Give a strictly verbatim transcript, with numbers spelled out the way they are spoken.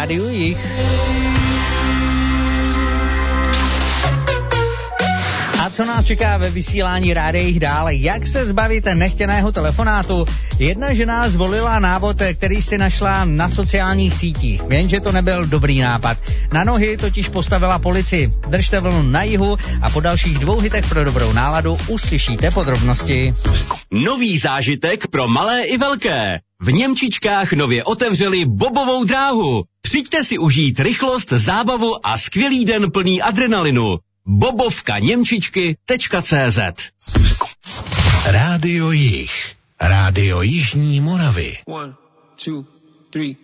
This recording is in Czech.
rádiu Jich. A co nás čeká ve vysílání rádií dále? Jak se zbavit nechtěného telefonátu? Jedna žena zvolila návod, který si našla na sociálních sítích. Jenže to nebyl dobrý nápad. Na nohy totiž postavila policii. Držte vlnu na Jihu a po dalších dvou hitech pro dobrou náladu uslyšíte podrobnosti. Nový zážitek pro malé i velké. V Němčičkách nově otevřeli bobovou dráhu. Přijďte si užít rychlost, zábavu a skvělý den plný adrenalinu. bobovka němčičky tečka cé zet. Rádio Jich. Rádio Jižní Moravy. One, two, three.